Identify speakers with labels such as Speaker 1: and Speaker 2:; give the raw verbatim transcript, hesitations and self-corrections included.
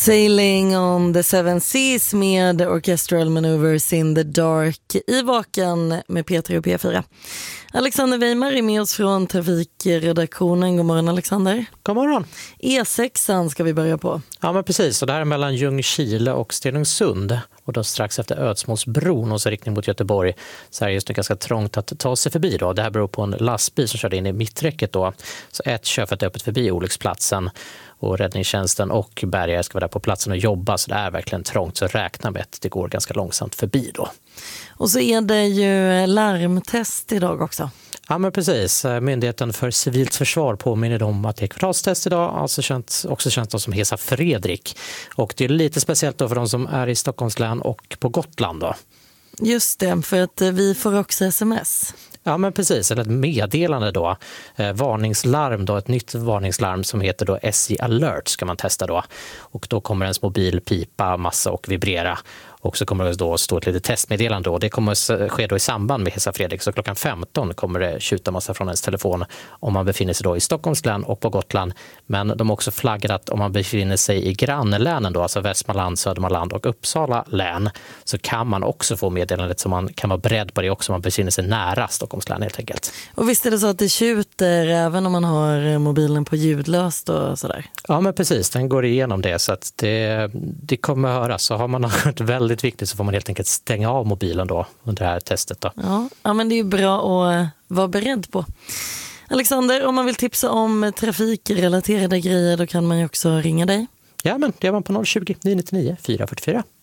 Speaker 1: Sailing on the Seven Seas med Orchestral Maneuvers in the Dark i Vaken med P tre och P fyra. Alexander Weimar är med oss från trafikredaktionen. God morgon Alexander.
Speaker 2: God morgon.
Speaker 1: E sex ska vi börja på.
Speaker 2: Ja men precis, och det här är mellan Ljungskile och Stenungsund. Och då strax efter Ödsmålsbron och så riktning mot Göteborg så är det just nu ganska trångt att ta sig förbi då. Det här beror på en lastbil som körde in i mitträcket då. Så ett körfält är öppet förbi olycksplatsen och räddningstjänsten och bärgare ska vara där på platsen och jobba. Så det är verkligen trångt, så räkna med att det går ganska långsamt förbi då.
Speaker 1: Och så är det ju larmtest idag också.
Speaker 2: Ja men precis, Myndigheten för civilt försvar påminner om att det är kvartalstest idag, alltså känt, också känt som Hesa Fredrik. Och det är lite speciellt då för de som är i Stockholms län och på Gotland då.
Speaker 1: Just det, för att vi får också sms.
Speaker 2: Ja men precis, eller ett meddelande då, eh, varningslarm då, ett nytt varningslarm som heter då S J Alert ska man testa då. Och då kommer ens mobil pipa massa och vibrera. Och så kommer det då stå ett litet testmeddelande och det kommer ske då i samband med Hesa Fredrik. Så klockan femton kommer det tjuta massa från ens telefon om man befinner sig då i Stockholms län och på Gotland. Men de har också flaggat om man befinner sig i grannlänen då, alltså Västmanland, Södermanland och Uppsala län, så kan man också få meddelandet så man kan vara beredd på det också om man befinner sig nära Stockholms län helt enkelt. Och
Speaker 1: visst är det så att det tjuter även om man har mobilen på ljudlöst och sådär?
Speaker 2: Ja men precis, den går igenom det så att det, det kommer att höras. Så har man något väldigt viktigt så får man helt enkelt stänga av mobilen då under det här testet då.
Speaker 1: Ja, ja men det är ju bra att vara beredd på. Alexander, om man vill tipsa om trafikrelaterade grejer då kan man ju också ringa dig.
Speaker 2: Ja men det är man på noll tjugo, nio nio nio, fyra fyra fyra.